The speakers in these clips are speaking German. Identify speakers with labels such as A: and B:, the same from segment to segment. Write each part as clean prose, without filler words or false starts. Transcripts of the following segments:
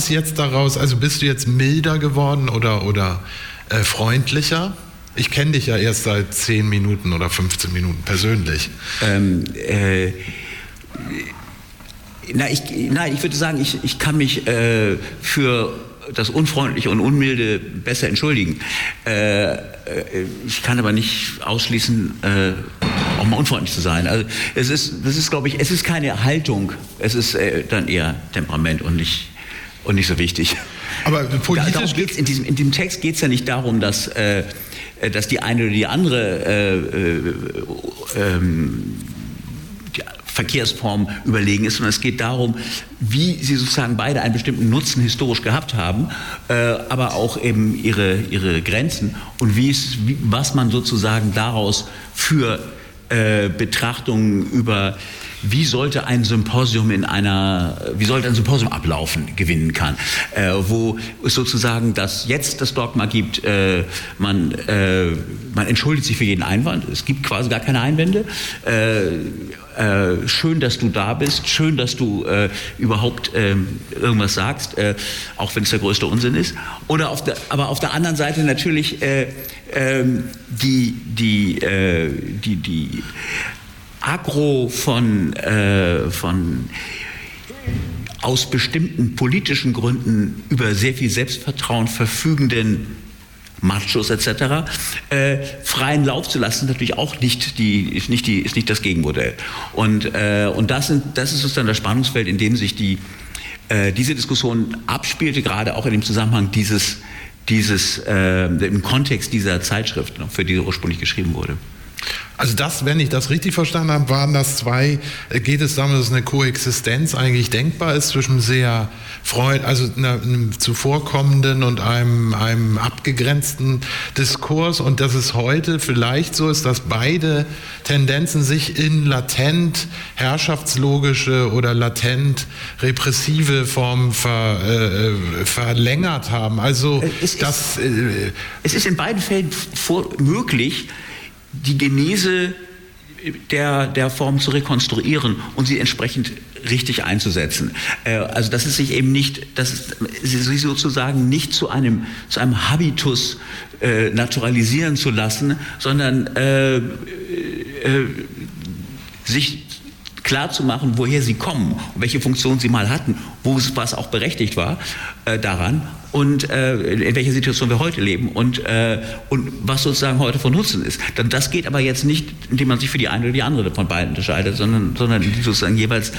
A: ist jetzt daraus, also bist du jetzt milder geworden oder freundlicher? Ich kenne dich ja erst seit 10 Minuten oder 15 Minuten persönlich.
B: Ich würde sagen, ich kann mich für das Unfreundliche und Unmilde besser entschuldigen. Ich kann aber nicht ausschließen, auch mal unfreundlich zu sein. Also das ist, glaube ich, es ist keine Haltung, es ist dann eher Temperament und nicht so wichtig.
A: Aber politisch
B: in diesem Text geht es ja nicht darum, dass die eine oder die andere die Verkehrsform überlegen ist, sondern es geht darum, wie sie sozusagen beide einen bestimmten Nutzen historisch gehabt haben, aber auch eben ihre Grenzen und was man sozusagen daraus für Betrachtungen über wie sollte ein Symposium ablaufen, gewinnen kann, wo es sozusagen jetzt das Dogma gibt, man entschuldigt sich für jeden Einwand, es gibt quasi gar keine Einwände, schön, dass du da bist, schön, dass du überhaupt irgendwas sagst, auch wenn es der größte Unsinn ist, aber auf der anderen Seite natürlich die Agro von aus bestimmten politischen Gründen über sehr viel Selbstvertrauen verfügenden Machos etc. Freien Lauf zu lassen, ist natürlich auch nicht das Gegenmodell. Und das ist sozusagen das Spannungsfeld, in dem sich diese Diskussion abspielte, gerade auch in dem Zusammenhang im Kontext dieser Zeitschrift, für die ursprünglich geschrieben wurde.
A: Also wenn ich das richtig verstanden habe, geht es darum, dass eine Koexistenz eigentlich denkbar ist zwischen sehr einem zuvorkommenden und einem abgegrenzten Diskurs und dass es heute vielleicht so ist, dass beide Tendenzen sich in latent herrschaftslogische oder latent repressive Formen verlängert haben. Also
B: es ist in beiden Fällen möglich, die Genese der Form zu rekonstruieren und sie entsprechend richtig einzusetzen. Also dass es sich eben sie sozusagen nicht zu einem Habitus naturalisieren zu lassen, sondern sich klar zu machen, woher sie kommen und welche Funktion sie mal hatten, was auch berechtigt war daran und in welcher Situation wir heute leben und was sozusagen heute von Nutzen ist. Das geht aber jetzt nicht, indem man sich für die eine oder die andere von beiden unterscheidet, sondern sozusagen jeweils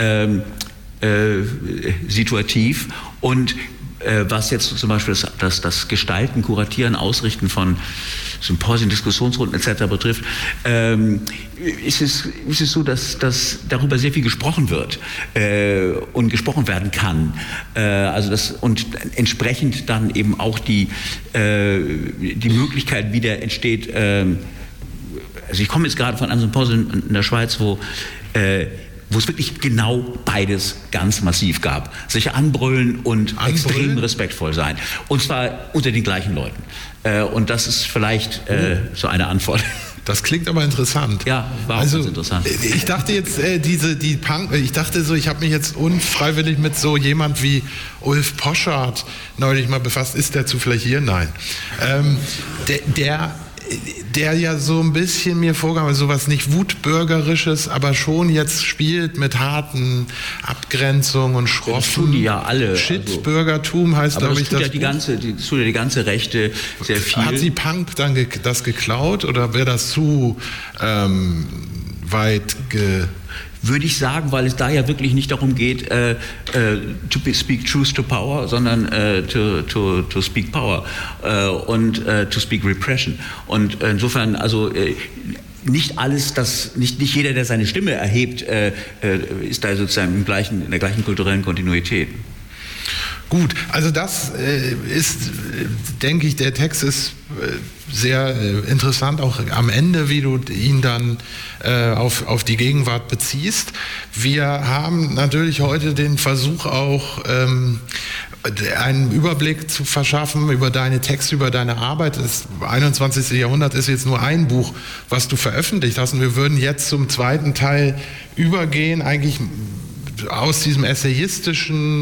B: situativ und was jetzt zum Beispiel das Gestalten, Kuratieren, Ausrichten von Symposien, Diskussionsrunden etc. betrifft, ist es so, dass darüber sehr viel gesprochen wird und gesprochen werden kann. Und entsprechend dann eben auch die Möglichkeit wieder entsteht. Also ich komme jetzt gerade von einem Symposium in der Schweiz, wo es wirklich genau beides ganz massiv gab. Sich anbrüllen und extrem respektvoll sein. Und zwar unter den gleichen Leuten. Und das ist vielleicht so eine Antwort.
A: Das klingt aber interessant.
B: Ja, war auch ganz interessant.
A: Ich dachte jetzt, ich habe mich jetzt unfreiwillig mit so jemand wie Ulf Poschardt neulich mal befasst. Ist der zufällig hier? Nein. Der ja so ein bisschen mir vorgab, also sowas nicht Wutbürgerisches, aber schon jetzt spielt mit harten Abgrenzungen und schroffen. Das
B: tun die ja alle.
A: Shit-Bürgertum heißt, glaube ich,
B: das tut ja die ganze Rechte sehr viel.
A: Hat sie Punk dann das geklaut oder wäre das zu weit
B: würde ich sagen, weil es da ja wirklich nicht darum geht, to speak truth to power, sondern to speak power und to speak repression. Und insofern, also nicht jeder, der seine Stimme erhebt, ist da sozusagen in der gleichen kulturellen Kontinuität.
A: Gut, also das ist, denke ich, der Text ist sehr interessant, auch am Ende, wie du ihn dann auf die Gegenwart beziehst. Wir haben natürlich heute den Versuch auch, einen Überblick zu verschaffen über deine Texte, über deine Arbeit. Das 21. Jahrhundert ist jetzt nur ein Buch, was du veröffentlicht hast. Und wir würden jetzt zum zweiten Teil übergehen. Eigentlich aus diesem essayistischen,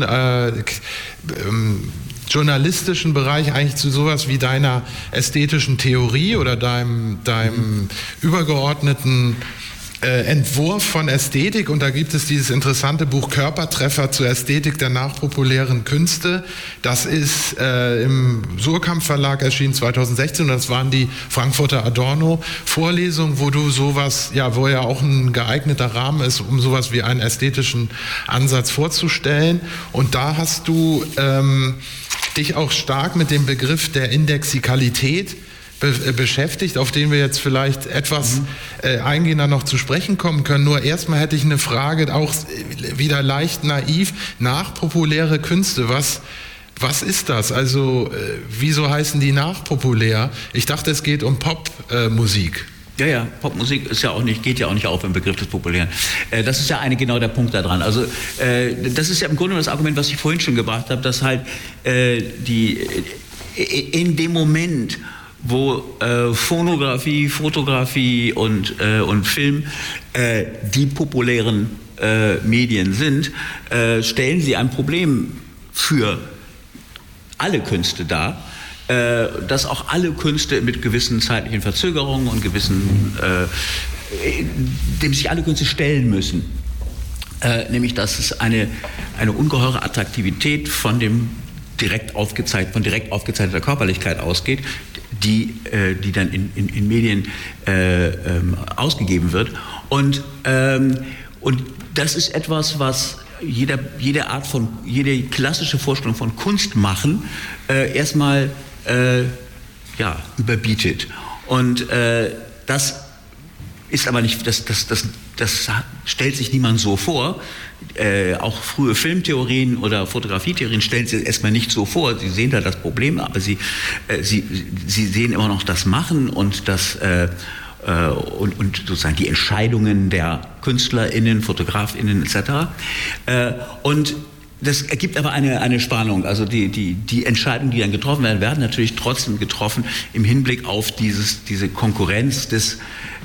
A: journalistischen Bereich eigentlich zu sowas wie deiner ästhetischen Theorie oder deinem übergeordneten Entwurf von Ästhetik, und da gibt es dieses interessante Buch Körpertreffer zur Ästhetik der nachpopulären Künste. Das ist im Surkamp Verlag erschienen 2016, und das waren die Frankfurter Adorno-Vorlesungen, wo du sowas, wo ja auch ein geeigneter Rahmen ist, um sowas wie einen ästhetischen Ansatz vorzustellen. Und da hast du dich auch stark mit dem Begriff der Indexikalität beschäftigt, auf den wir jetzt vielleicht etwas eingehender noch zu sprechen kommen können. Nur erstmal hätte ich eine Frage, auch wieder leicht naiv, nachpopuläre Künste, was ist das? Also wieso heißen die nachpopulär? Ich dachte, es geht um Popmusik.
B: Ja, Popmusik geht ja auch nicht auf im Begriff des Populären. Das ist ja genau der Punkt da dran. Also das ist ja im Grunde das Argument, was ich vorhin schon gebracht habe, dass halt in dem Moment, wo Phonografie, Fotografie und Film die populären Medien sind, stellen sie ein Problem für alle Künste dar, dass auch alle Künste mit gewissen zeitlichen Verzögerungen und dem sich alle Künste stellen müssen. Nämlich, dass es eine ungeheure Attraktivität von direkt aufgezeichneter Körperlichkeit ausgeht, die dann in Medien ausgegeben wird. Und das ist etwas, was jede klassische Vorstellung von Kunst machen erstmal überbietet. Und das ist aber nicht, das stellt sich niemand so vor. Auch frühe Filmtheorien oder Fotografietheorien stellen sich erstmal nicht so vor. Sie sehen da das Problem, aber sie sehen immer noch das Machen und und sozusagen die Entscheidungen der KünstlerInnen, FotografInnen etc. Und das ergibt aber eine Spannung. Also die Entscheidungen, die dann getroffen werden natürlich trotzdem getroffen im Hinblick auf diese Konkurrenz des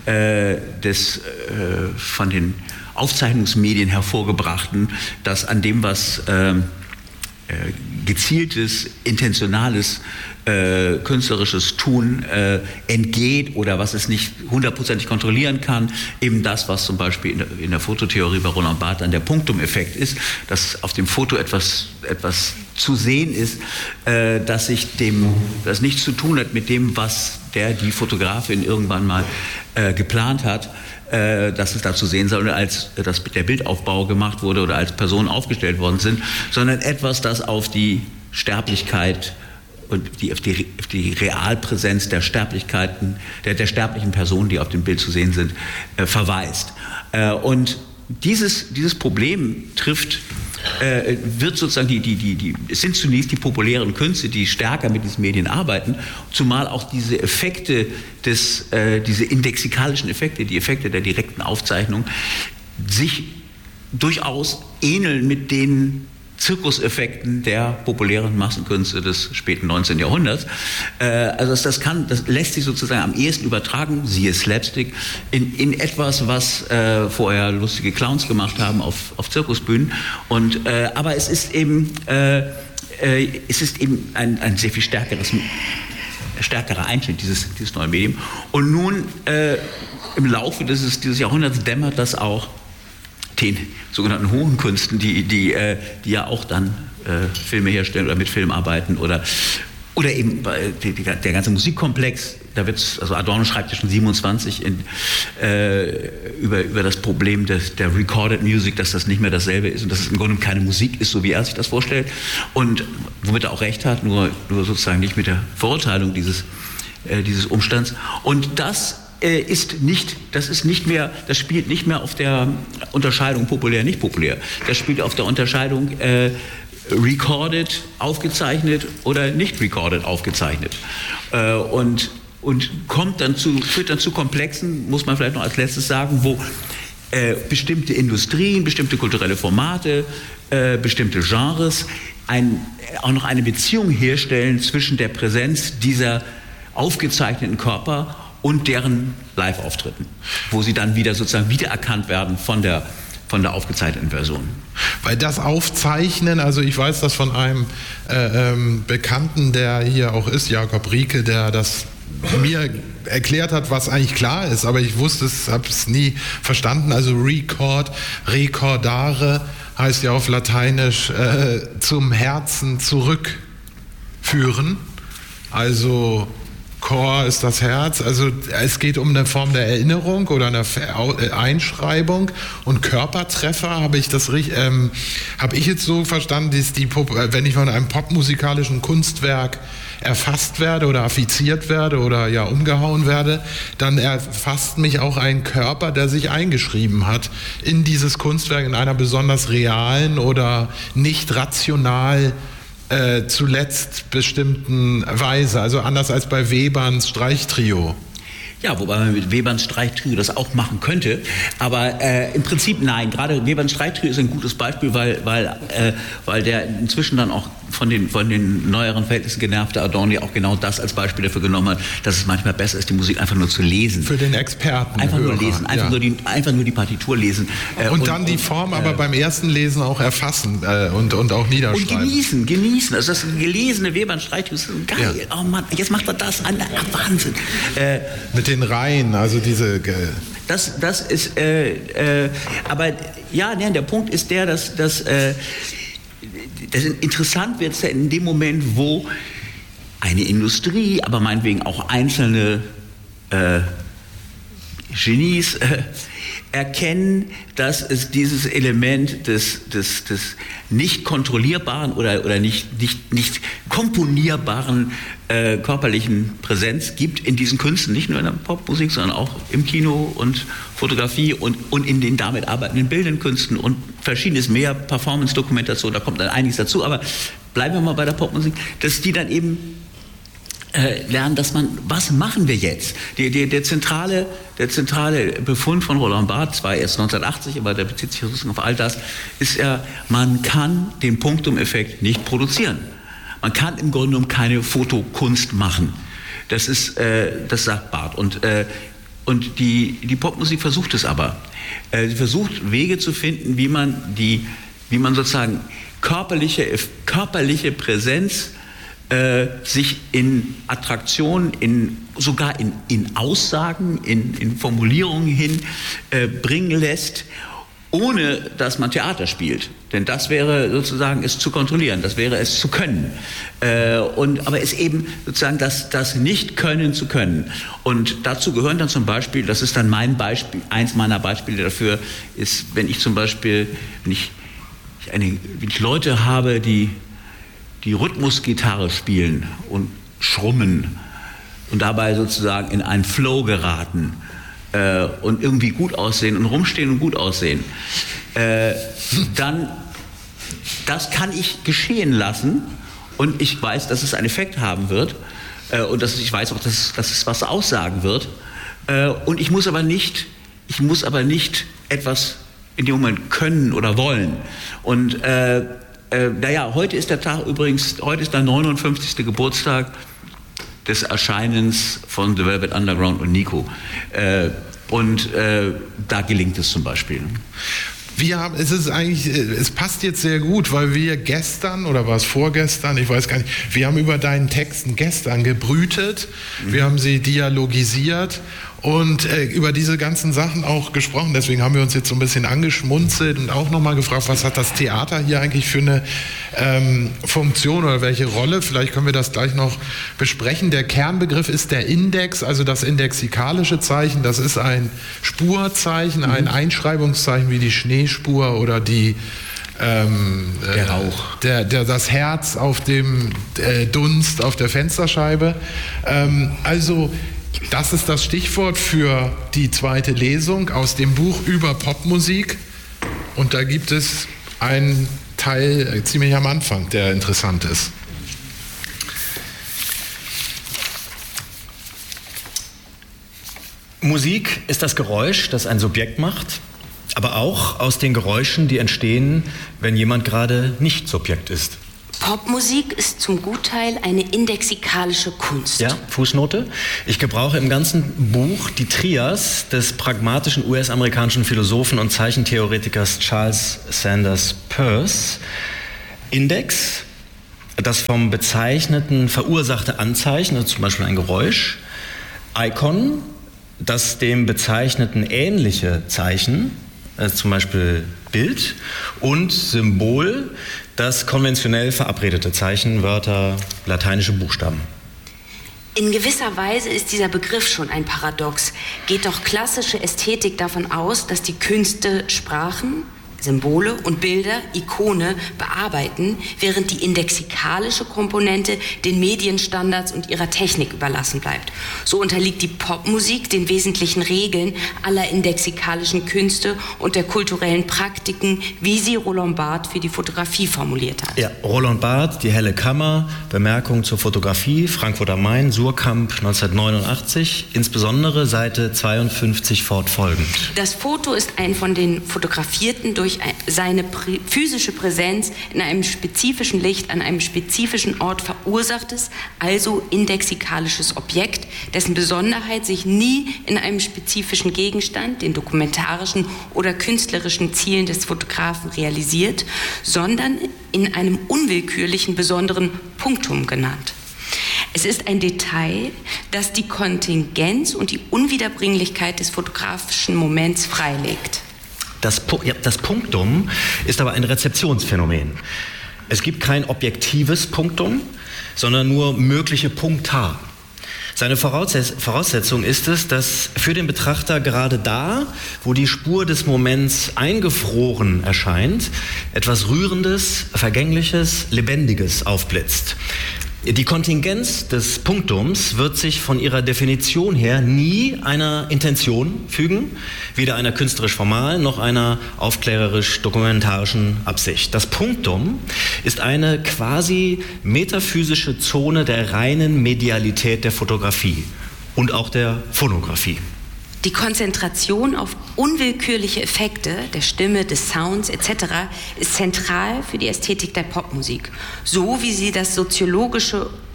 B: von den Aufzeichnungsmedien hervorgebrachten, dass an dem, was gezieltes, intentionales, künstlerisches Tun entgeht oder was es nicht hundertprozentig kontrollieren kann, eben das, was zum Beispiel in der Fototheorie bei Roland Barthes dann der Punktum-Effekt ist, dass auf dem Foto etwas zu sehen ist, das nichts zu tun hat mit dem, was die Fotografin irgendwann mal geplant hat, dass es da zu sehen soll, als dass der Bildaufbau gemacht wurde oder als Personen aufgestellt worden sind, sondern etwas, das auf die Sterblichkeit und auf die Realpräsenz der Sterblichkeiten, der sterblichen Personen, die auf dem Bild zu sehen sind, verweist. Und dieses Problem wird sozusagen es sind zunächst die populären Künste, die stärker mit diesen Medien arbeiten, zumal auch diese Effekte diese indexikalischen Effekte, die Effekte der direkten Aufzeichnung, sich durchaus ähneln mit den Zirkuseffekten der populären Massenkünste des späten 19. Jahrhunderts. Also das lässt sich sozusagen am ehesten übertragen, siehe Slapstick, in etwas, was vorher lustige Clowns gemacht haben auf Zirkusbühnen. Aber es ist eben ein sehr viel stärkerer Einschnitt dieses neuen Medium. Und nun im Laufe dieses Jahrhunderts dämmert das auch den sogenannten hohen Künsten, die ja auch dann Filme herstellen oder mit Film arbeiten oder eben der ganze Musikkomplex. Also Adorno schreibt ja schon 27 über das Problem der Recorded Music, dass das nicht mehr dasselbe ist und dass es im Grunde keine Musik ist, so wie er sich das vorstellt. Und womit er auch recht hat, nur sozusagen nicht mit der Verurteilung dieses Umstands. Und das spielt nicht mehr auf der Unterscheidung populär, nicht populär. Das spielt auf der Unterscheidung recorded, aufgezeichnet oder nicht recorded, aufgezeichnet. Und führt dann zu Komplexen, muss man vielleicht noch als letztes sagen, wo bestimmte Industrien, bestimmte kulturelle Formate, bestimmte Genres auch noch eine Beziehung herstellen zwischen der Präsenz dieser aufgezeichneten Körper und deren Live-Auftritten, wo sie dann wieder sozusagen wiedererkannt werden von der der aufgezeichneten Version.
A: Weil das Aufzeichnen, also ich weiß das von einem Bekannten, der hier auch ist, Jakob Rieke, der das mir erklärt hat, was eigentlich klar ist, aber ich wusste es, habe es nie verstanden. Also recordare heißt ja auf Lateinisch zum Herzen zurückführen. Also Cor ist das Herz, also es geht um eine Form der Erinnerung oder eine Einschreibung, und Körpertreffer habe ich jetzt so verstanden, dass wenn ich von einem popmusikalischen Kunstwerk erfasst werde oder affiziert werde oder ja umgehauen werde, dann erfasst mich auch ein Körper, der sich eingeschrieben hat in dieses Kunstwerk in einer besonders realen oder nicht rational zuletzt bestimmten Weise, also anders als bei Weberns Streichtrio.
B: Ja, wobei man mit Weberns Streichtrio das auch machen könnte, aber im Prinzip nein. Gerade Weberns Streichtrio ist ein gutes Beispiel, weil der inzwischen dann auch von den neueren Verhältnissen genervte Adorni auch genau das als Beispiel dafür genommen hat, dass es manchmal besser ist, die Musik einfach nur zu lesen.
A: Für den Experten.
B: Einfach nur lesen, einfach nur die Partitur lesen.
A: Und dann die Form aber beim ersten Lesen auch erfassen und auch niederschreiben.
B: Und genießen. Also das gelesene Weberns Streichtrio ist geil. Ja. Oh Mann, jetzt macht er das an. Wahnsinn.
A: Mit den Reihen, also diese...
B: Das ist, aber ja, der Punkt ist der, dass interessant wird es ja in dem Moment, wo eine Industrie, aber meinetwegen auch einzelne Genies erkennen, dass es dieses Element des nicht kontrollierbaren oder nicht komponierbaren körperlichen Präsenz gibt in diesen Künsten, nicht nur in der Popmusik, sondern auch im Kino und Fotografie und in den damit arbeitenden bildenden Künsten und verschiedenes mehr, Performance-Dokumentation, da kommt dann einiges dazu, aber bleiben wir mal bei der Popmusik, dass die dann eben lernen, was machen wir jetzt? Der zentrale Befund von Roland Barthes, zwar erst 1980, aber der bezieht sich auf all das, ist ja, man kann den Punktum-Effekt nicht produzieren. Man kann im Grunde genommen keine Fotokunst machen. Das sagt Barth. Und die Popmusik versucht es aber. Sie versucht Wege zu finden, wie man sozusagen körperliche Präsenz sich in Attraktionen, sogar in Aussagen, in Formulierungen hin bringen lässt, ohne dass man Theater spielt. Denn das wäre sozusagen es zu kontrollieren, das wäre es zu können. Aber es eben sozusagen das Nicht-Können zu können. Und dazu gehören dann zum Beispiel, das ist dann mein Beispiel, eins meiner Beispiele dafür, ist, wenn ich Leute habe, die Rhythmusgitarre spielen und schrummen und dabei sozusagen in einen Flow geraten und irgendwie gut aussehen und rumstehen und gut aussehen, dann das kann ich geschehen lassen und ich weiß, dass es einen Effekt haben wird und ich weiß auch, dass es was aussagen wird und ich muss aber nicht etwas in dem Moment können oder wollen. Und heute ist der Tag übrigens, heute ist der 59. Geburtstag des Erscheinens von The Velvet Underground und Nico. Da gelingt es zum Beispiel. Es passt jetzt sehr gut, weil wir gestern, oder war es vorgestern, ich weiß gar nicht, wir haben über deinen Texten gestern gebrütet, wir haben sie dialogisiert und über diese ganzen Sachen auch gesprochen. Deswegen haben wir uns jetzt so ein bisschen angeschmunzelt und auch nochmal gefragt, was hat das Theater hier eigentlich für eine Funktion oder welche Rolle? Vielleicht können wir das gleich noch besprechen. Der Kernbegriff ist der Index, also das indexikalische Zeichen. Das ist ein Spurzeichen, ein Einschreibungszeichen wie die Schneespur oder die der Rauch. Das Herz auf dem Dunst auf der Fensterscheibe. Das ist das Stichwort für die zweite Lesung aus dem Buch über Popmusik. Und da gibt es einen Teil ziemlich am Anfang, der interessant ist.
C: Musik ist das Geräusch, das ein Subjekt macht, aber auch aus den Geräuschen, die entstehen, wenn jemand gerade nicht Subjekt ist.
D: Popmusik ist zum Gutteil eine indexikalische Kunst.
C: Ja, Fußnote. Ich gebrauche im ganzen Buch die Trias des pragmatischen US-amerikanischen Philosophen und Zeichentheoretikers Charles Sanders Peirce. Index, das vom Bezeichneten verursachte Anzeichen, also zum Beispiel ein Geräusch. Icon, das dem Bezeichneten ähnliche Zeichen, also zum Beispiel Bild. Und Symbol, das konventionell verabredete Zeichen, Wörter, lateinische Buchstaben.
D: In gewisser Weise ist dieser Begriff schon ein Paradox. Geht doch klassische Ästhetik davon aus, dass die Künste Sprachen, Symbole und Bilder, Ikone bearbeiten, während die indexikalische Komponente den Medienstandards und ihrer Technik überlassen bleibt. So unterliegt die Popmusik den wesentlichen Regeln aller indexikalischen Künste und der kulturellen Praktiken, wie sie Roland Barthes für die Fotografie formuliert hat.
C: Ja, Roland Barthes, Die helle Kammer, Bemerkung zur Fotografie, Frankfurt am Main, Suhrkamp 1989, insbesondere Seite 52 fortfolgend.
D: Das Foto ist ein von den Fotografierten durch seine physische Präsenz in einem spezifischen Licht an einem spezifischen Ort verursachtes, also indexikalisches Objekt, dessen Besonderheit sich nie in einem spezifischen Gegenstand, den dokumentarischen oder künstlerischen Zielen des Fotografen realisiert, sondern in einem unwillkürlichen besonderen Punktum genannt. Es ist ein Detail, das die Kontingenz und die Unwiederbringlichkeit des fotografischen Moments freilegt.
C: Das Punktum ist aber ein Rezeptionsphänomen. Es gibt kein objektives Punktum, sondern nur mögliche Punkta. Seine Voraussetzung ist es, dass für den Betrachter gerade da, wo die Spur des Moments eingefroren erscheint, etwas Rührendes, Vergängliches, Lebendiges aufblitzt. Die Kontingenz des Punktums wird sich von ihrer Definition her nie einer Intention fügen, weder einer künstlerisch-formalen noch einer aufklärerisch-dokumentarischen Absicht. Das Punktum ist eine quasi metaphysische Zone der reinen Medialität der Fotografie und auch der Phonografie.
D: Die Konzentration auf unwillkürliche Effekte der Stimme, des Sounds etc. ist zentral für die Ästhetik der Popmusik. So wie sie das soziologisch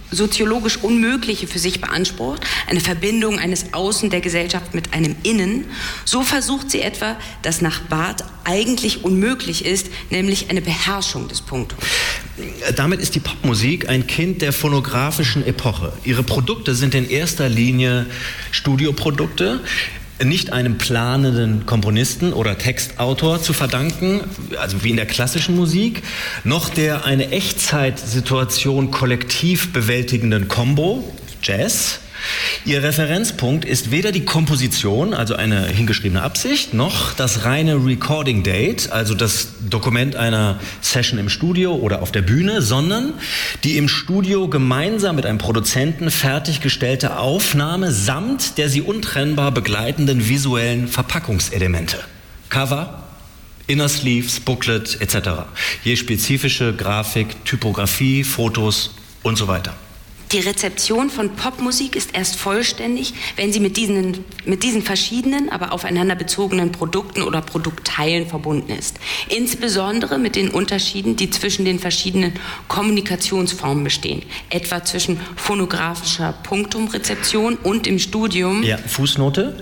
D: Unmögliche für sich beansprucht, eine Verbindung eines Außen der Gesellschaft mit einem Innen, so versucht sie etwa, das nach Barthes eigentlich unmöglich ist, nämlich eine Beherrschung des Punktums.
C: Damit ist die Popmusik ein Kind der phonografischen Epoche. Ihre Produkte sind in erster Linie Studioprodukte, nicht einem planenden Komponisten oder Textautor zu verdanken, also wie in der klassischen Musik, noch der eine Echtzeitsituation kollektiv bewältigenden Combo, Jazz. Ihr Referenzpunkt ist weder die Komposition, also eine hingeschriebene Absicht, noch das reine Recording Date, also das Dokument einer Session im Studio oder auf der Bühne, sondern die im Studio gemeinsam mit einem Produzenten fertiggestellte Aufnahme samt der sie untrennbar begleitenden visuellen Verpackungselemente. Cover, Inner Sleeves, Booklet etc. Je spezifische Grafik, Typografie, Fotos und so weiter.
D: Die Rezeption von Popmusik ist erst vollständig, wenn sie mit diesen verschiedenen, aber aufeinander bezogenen Produkten oder Produktteilen verbunden ist. Insbesondere mit den Unterschieden, die zwischen den verschiedenen Kommunikationsformen bestehen. Etwa zwischen phonografischer Punktumrezeption und im Studium.
C: Ja, Fußnote.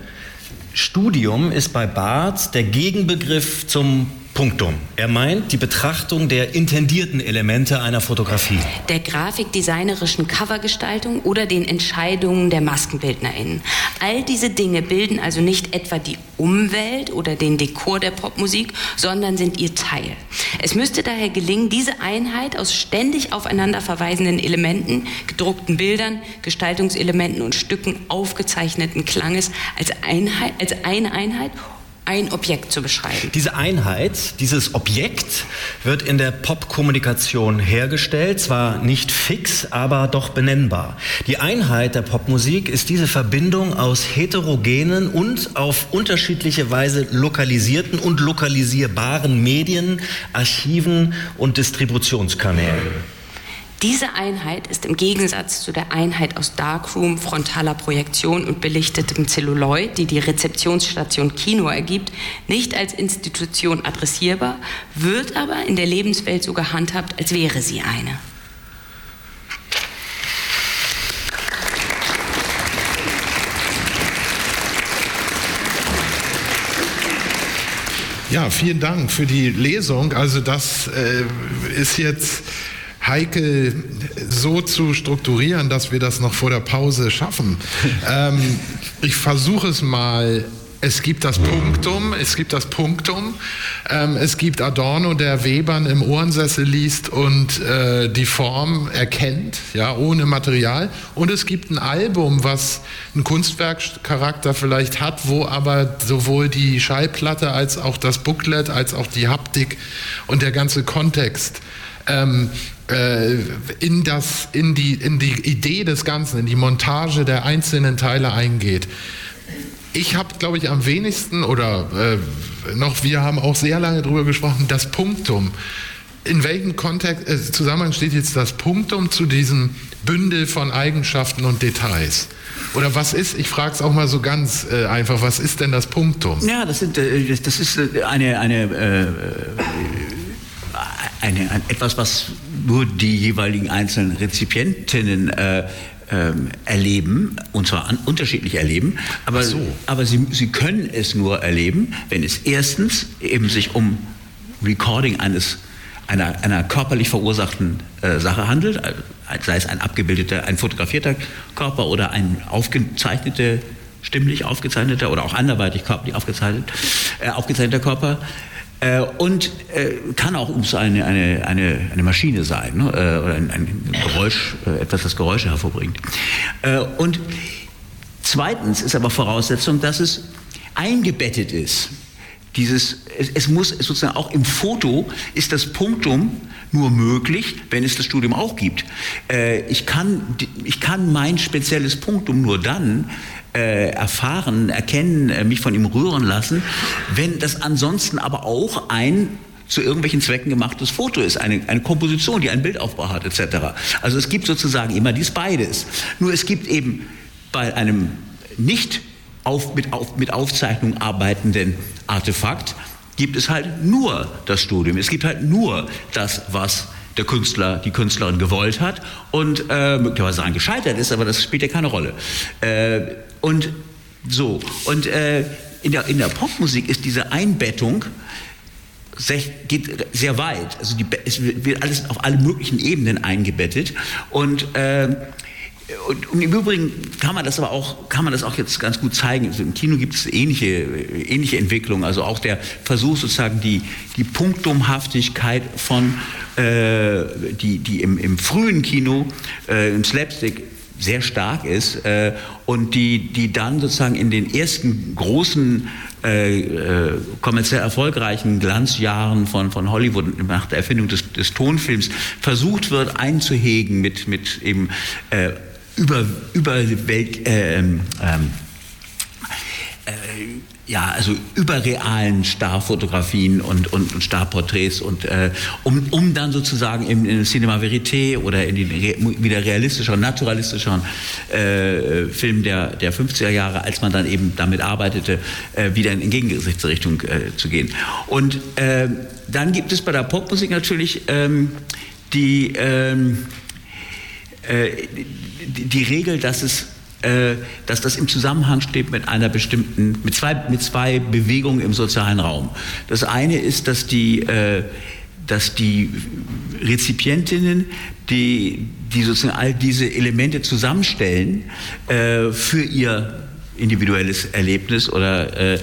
C: Studium ist bei Barthes der Gegenbegriff zum Punktum. Er meint die Betrachtung der intendierten Elemente einer Fotografie.
D: Der grafikdesignerischen Covergestaltung oder den Entscheidungen der MaskenbildnerInnen. All diese Dinge bilden also nicht etwa die Umwelt oder den Dekor der Popmusik, sondern sind ihr Teil. Es müsste daher gelingen, diese Einheit aus ständig aufeinander verweisenden Elementen, gedruckten Bildern, Gestaltungselementen und Stücken aufgezeichneten Klanges als eine Einheit, ein Objekt zu beschreiben.
C: Diese Einheit, dieses Objekt wird in der Popkommunikation hergestellt, zwar nicht fix, aber doch benennbar. Die Einheit der Popmusik ist diese Verbindung aus heterogenen und auf unterschiedliche Weise lokalisierten und lokalisierbaren Medien, Archiven und Distributionskanälen.
D: Diese Einheit ist im Gegensatz zu der Einheit aus Darkroom, frontaler Projektion und belichtetem Zelluloid, die die Rezeptionsstation Kino ergibt, nicht als Institution adressierbar, wird aber in der Lebenswelt so gehandhabt, als wäre sie eine.
A: Ja, vielen Dank für die Lesung. Also das ist jetzt heikel so zu strukturieren, dass wir das noch vor der Pause schaffen. Ich versuche es mal. Es gibt das Punktum, es gibt Adorno, der Webern im Ohrensessel liest und die Form erkennt, ja, ohne Material. Und es gibt ein Album, was einen Kunstwerkcharakter vielleicht hat, wo aber sowohl die Schallplatte als auch das Booklet, als auch die Haptik und der ganze Kontext in die Idee des Ganzen, in die Montage der einzelnen Teile eingeht. Ich habe, glaube ich, am wenigsten wir haben auch sehr lange darüber gesprochen, das Punktum. In welchem Zusammenhang steht jetzt das Punktum zu diesem Bündel von Eigenschaften und Details? Oder was ist, ich frage es auch mal so ganz einfach, was ist denn das Punktum?
B: Ja, das ist etwas, was nur die jeweiligen einzelnen Rezipientinnen erleben, und zwar unterschiedlich erleben, aber sie können es nur erleben, wenn es erstens eben sich um Recording einer körperlich verursachten Sache handelt, sei es ein fotografierter Körper oder ein stimmlich aufgezeichneter oder auch anderweitig körperlich aufgezeichneter Körper. Und kann auch eine Maschine sein, ne? Oder ein Geräusch, etwas, das Geräusche hervorbringt. Und zweitens ist aber Voraussetzung, dass es eingebettet ist. Es muss sozusagen auch im Foto ist das Punktum nur möglich, wenn es das Studium auch gibt. Ich kann mein spezielles Punktum nur dann erfahren, erkennen, mich von ihm rühren lassen, wenn das ansonsten aber auch ein zu irgendwelchen Zwecken gemachtes Foto ist, eine Komposition, die einen Bildaufbau hat, etc. Also es gibt sozusagen immer beides. Nur es gibt eben bei einem nicht mit Aufzeichnung arbeitenden Artefakt, gibt es halt nur das Studium. Es gibt halt nur das, was der Künstler, die Künstlerin gewollt hat und möglicherweise daran gescheitert ist, aber das spielt ja keine Rolle. In der Popmusik ist diese Einbettung geht sehr weit. Also es wird alles auf alle möglichen Ebenen eingebettet und im Übrigen kann man das auch jetzt ganz gut zeigen. Also im Kino gibt es ähnliche Entwicklungen. Also auch der Versuch sozusagen die Punktumhaftigkeit von die im frühen Kino im Slapstick sehr stark ist und die dann sozusagen in den ersten großen kommerziell erfolgreichen Glanzjahren von Hollywood nach der Erfindung des Tonfilms versucht wird einzuhegen mit eben überrealen Starfotografien und Starporträts und um dann sozusagen in Cinema Verité oder in den wieder realistischeren, naturalistischeren Filmen der 50er Jahre, als man dann eben damit arbeitete, wieder in entgegengesetzte Richtung zu gehen. Und dann gibt es bei der Popmusik natürlich die Regel, dass das im Zusammenhang steht mit zwei Bewegungen im sozialen Raum. Das eine ist, dass die Rezipientinnen, die sozusagen all diese Elemente zusammenstellen für ihr individuelles Erlebnis oder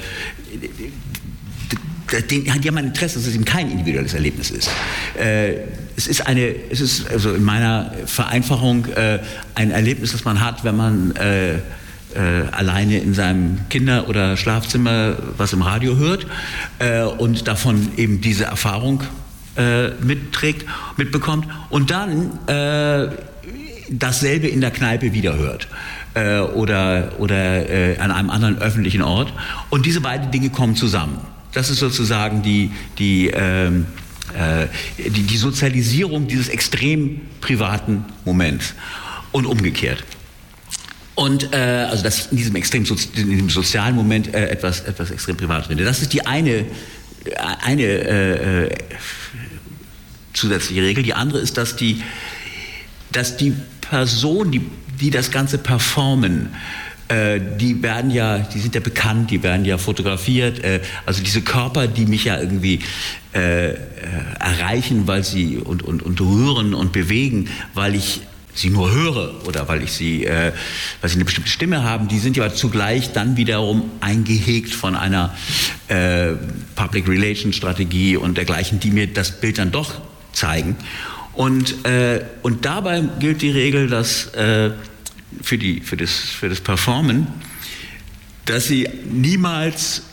B: die haben ein Interesse, dass es eben kein individuelles Erlebnis ist. Es ist also in meiner Vereinfachung ein Erlebnis, das man hat, wenn man alleine in seinem Kinder- oder Schlafzimmer was im Radio hört und davon eben diese Erfahrung mitbekommt und dann dasselbe in der Kneipe wiederhört. Oder an einem anderen öffentlichen Ort. Und diese beiden Dinge kommen zusammen. Das ist sozusagen die Sozialisierung dieses extrem privaten Moments und umgekehrt. Und also dass in diesem sozialen Moment etwas extrem privat finde. Das ist die eine zusätzliche Regel. Die andere ist, dass die Person, die das Ganze performen, die sind ja bekannt, die werden ja fotografiert. Also diese Körper, die mich ja irgendwie erreichen, weil sie und rühren und bewegen, weil ich sie nur höre oder weil sie eine bestimmte Stimme haben, die sind ja zugleich dann wiederum eingehegt von einer Public Relations Strategie und dergleichen, die mir das Bild dann doch zeigen. Und dabei gilt die Regel, dass für das Performen, dass sie niemals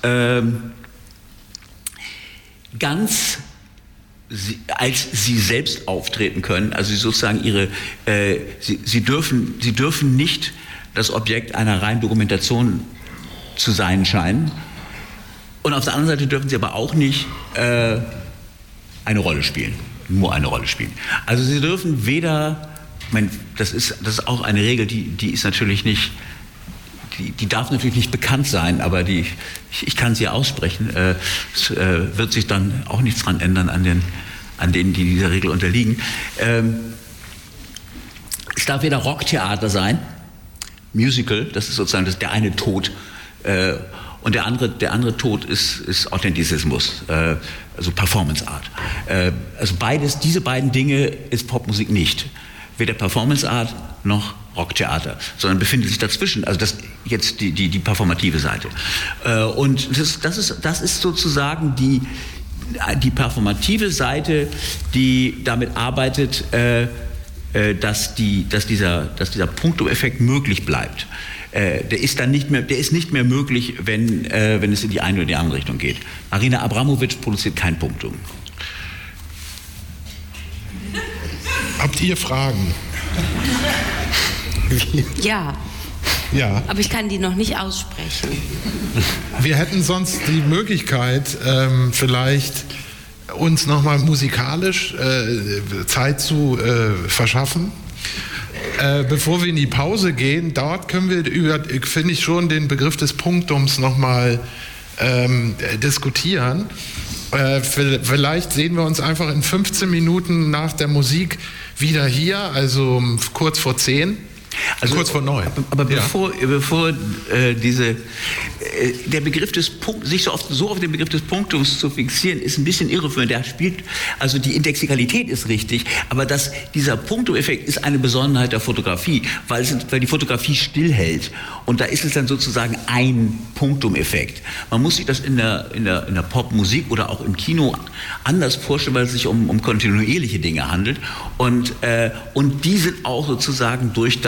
B: ganz als sie selbst auftreten können, also sozusagen sie dürfen nicht das Objekt einer reinen Dokumentation zu sein scheinen, und auf der anderen Seite dürfen sie aber auch nicht eine Rolle spielen, nur eine Rolle spielen. Also sie dürfen weder, das ist auch eine Regel, die ist natürlich nicht, die darf natürlich nicht bekannt sein, aber ich kann sie aussprechen. Es wird sich dann auch nichts dran ändern an denen, die dieser Regel unterliegen. Es darf weder Rocktheater sein, Musical, das ist sozusagen der eine Tod, und der andere Tod ist Authentizismus, also Performance Art. Also diese beiden Dinge ist Popmusik nicht. Weder Performance Art noch Rocktheater, sondern befindet sich dazwischen, also das jetzt die performative Seite. Und das ist sozusagen die performative Seite, die damit arbeitet, dass dieser Punktum-Effekt möglich bleibt. Der ist nicht mehr möglich, wenn es in die eine oder die andere Richtung geht. Marina Abramovic produziert kein Punktum.
A: Habt ihr Fragen?
D: Ja.
A: Ja.
D: Aber ich kann die noch nicht aussprechen.
A: Wir hätten sonst die Möglichkeit, vielleicht uns nochmal musikalisch Zeit zu verschaffen. Bevor wir in die Pause gehen, dort können wir finde ich schon, den Begriff des Punktums nochmal diskutieren. Vielleicht sehen wir uns einfach in 15 Minuten nach der Musik wieder hier, also kurz vor 10. Also kurz vor 9.
B: Aber bevor der Begriff des Punkts, sich so auf den Begriff des Punktums zu fixieren, ist ein bisschen irreführend. Also die Indexikalität ist richtig, aber dieser Punktum-Effekt ist eine Besonderheit der Fotografie, weil die Fotografie stillhält. Und da ist es dann sozusagen ein Punktum-Effekt. Man muss sich das in der Popmusik oder auch im Kino anders vorstellen, weil es sich um kontinuierliche Dinge handelt. Und die sind auch sozusagen durch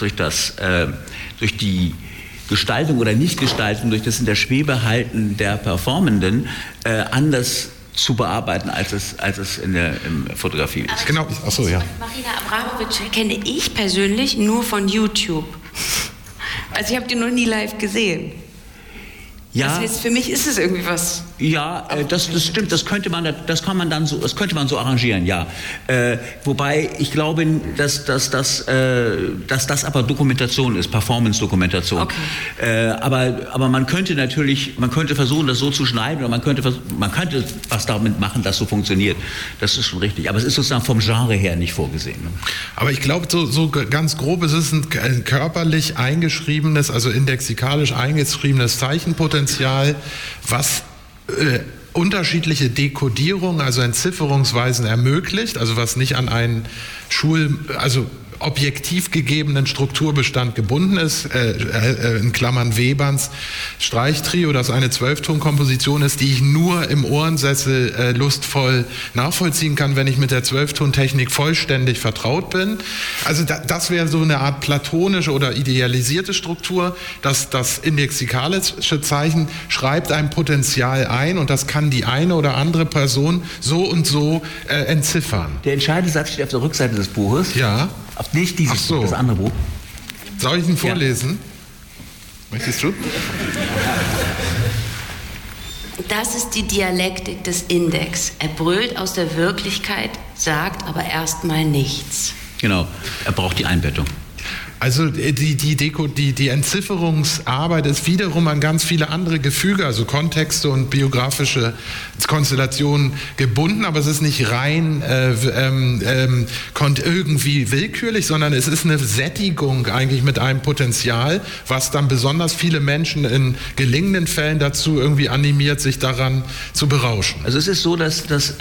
B: die Gestaltung oder Nichtgestaltung, durch das in der Schwebe halten der Performenden anders zu bearbeiten, als es in der Fotografie ist.
A: Genau. Achso, ja.
D: Marina Abramovic kenne ich persönlich nur von YouTube. Also ich habe die noch nie live gesehen.
B: Ja.
D: Das heißt, für mich ist es irgendwie was.
B: Ja, das stimmt. Das könnte man so arrangieren. Ja. Wobei ich glaube, dass das aber Dokumentation ist, Performance-Dokumentation. Okay. Aber man könnte versuchen, das so zu schneiden, oder man könnte was damit machen, dass so funktioniert. Das ist schon richtig. Aber es ist sozusagen vom Genre her nicht vorgesehen. Ne?
A: Aber ich glaube, so ganz grob, es ist ein körperlich eingeschriebenes, also indexikalisch eingeschriebenes Zeichenpotenzial, was unterschiedliche Dekodierungen, also Entzifferungsweisen ermöglicht, also was nicht an einen objektiv gegebenen Strukturbestand gebunden ist, in Klammern Weberns Streichtrio, das eine 12-Ton-Komposition ist, die ich nur im Ohrensessel lustvoll nachvollziehen kann, wenn ich mit der 12-Ton-Technik vollständig vertraut bin. Also das wäre so eine Art platonische oder idealisierte Struktur, dass das indexikalische Zeichen schreibt ein Potenzial ein und das kann die eine oder andere Person so und so entziffern.
B: Der entscheidende Satz steht auf der Rückseite des Buches.
A: Ja.
B: Nicht dieses Buch, das andere Buch.
A: Soll ich ihn vorlesen? Ja. Möchtest du?
D: Das ist die Dialektik des Index. Er brüllt aus der Wirklichkeit, sagt aber erstmal nichts.
B: Genau, er braucht die Einbettung.
A: Also die Entzifferungsarbeit ist wiederum an ganz viele andere Gefüge, also Kontexte und biografische Konstellationen gebunden, aber es ist nicht rein irgendwie willkürlich, sondern es ist eine Sättigung eigentlich mit einem Potenzial, was dann besonders viele Menschen in gelingenden Fällen dazu irgendwie animiert, sich daran zu berauschen.
B: Also es ist so, dass das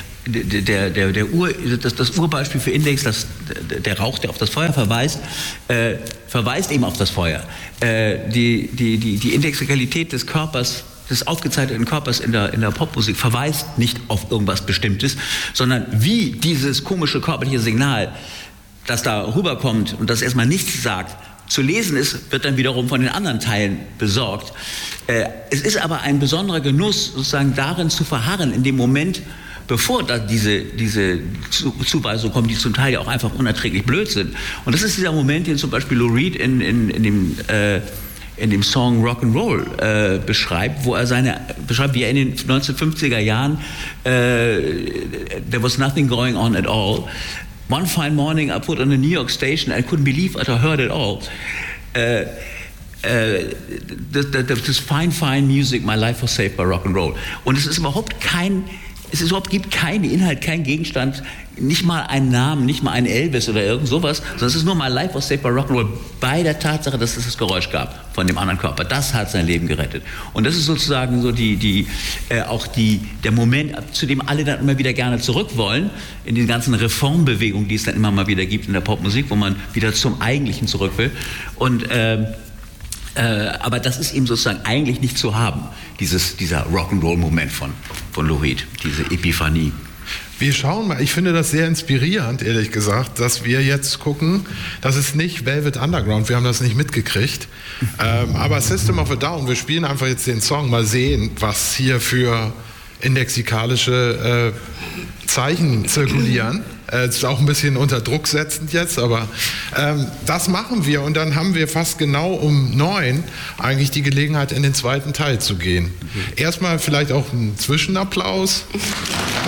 B: Urbeispiel für Index, der Rauch, der auf das Feuer verweist eben auf das Feuer. Die Indexikalität des Körpers, des aufgezeichneten Körpers in der Popmusik verweist nicht auf irgendwas Bestimmtes, sondern wie dieses komische körperliche Signal, das da rüberkommt und das erstmal nichts sagt, zu lesen ist, wird dann wiederum von den anderen Teilen besorgt. Es ist aber ein besonderer Genuss, sozusagen darin zu verharren, in dem Moment, bevor da diese Zuweisungen kommen, die zum Teil ja auch einfach unerträglich blöd sind. Und das ist dieser Moment, den zum Beispiel Lou Reed in dem Song Rock'n'Roll beschreibt, wo er beschreibt, wie er in den 1950er Jahren there was nothing going on at all. One fine morning I put on a New York station, I couldn't believe what I heard at all. This fine music, my life was saved by Rock'n'Roll. Und es gibt keinen Inhalt, keinen Gegenstand, nicht mal einen Namen, nicht mal einen Elvis oder irgend sowas, sondern es ist nur my life was saved by Rock'n'Roll, bei der Tatsache, dass es das Geräusch gab von dem anderen Körper. Das hat sein Leben gerettet. Und das ist sozusagen so der Moment, zu dem alle dann immer wieder gerne zurück wollen, in den ganzen Reformbewegungen, die es dann immer mal wieder gibt in der Popmusik, wo man wieder zum Eigentlichen zurück will. Und aber das ist eben sozusagen eigentlich nicht zu haben, dieser Rock'n'Roll-Moment von Lou Reed, diese Epiphanie.
A: Wir schauen mal, ich finde das sehr inspirierend, ehrlich gesagt, dass wir jetzt gucken, das ist nicht Velvet Underground, wir haben das nicht mitgekriegt, aber System of a Down, wir spielen einfach jetzt den Song, mal sehen, was hier für indexikalische Zeichen zirkulieren. Ist auch ein bisschen unter Druck setzend jetzt, aber das machen wir und dann haben wir fast genau um 9 eigentlich die Gelegenheit, in den zweiten Teil zu gehen. Erstmal vielleicht auch ein Zwischenapplaus.